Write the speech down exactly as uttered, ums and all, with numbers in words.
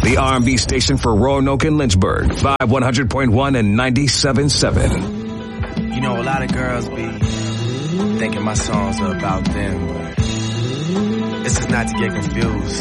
the R and B station for Roanoke and Lynchburg, five one hundred point one and ninety-seven point seven. You know, a lot of girls be thinking my songs are about them, but this is not to get confused.